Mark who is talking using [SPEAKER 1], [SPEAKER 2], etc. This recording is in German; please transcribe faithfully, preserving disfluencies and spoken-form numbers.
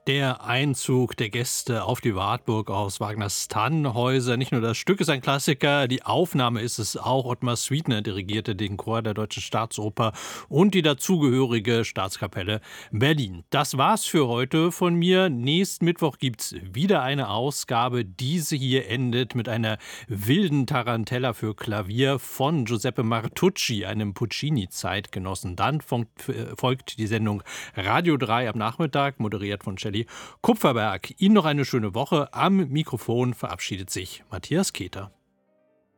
[SPEAKER 1] Der Einzug der Gäste auf die Wartburg aus Wagners Tannhäuser. Nicht nur das Stück ist ein Klassiker, die Aufnahme ist es auch. Ottmar Sweetner dirigierte den Chor der Deutschen Staatsoper und die dazugehörige Staatskapelle Berlin. Das war's für heute von mir. Nächsten Mittwoch gibt's wieder eine Ausgabe. Diese hier endet mit einer wilden Tarantella für Klavier von Giuseppe Martucci, einem Puccini-Zeitgenossen. Dann folgt die Sendung Radio drei am Nachmittag, moderiert von Shelley Kupferberg. Ihnen noch eine schöne Woche. Am Mikrofon verabschiedet sich Matthias Keter.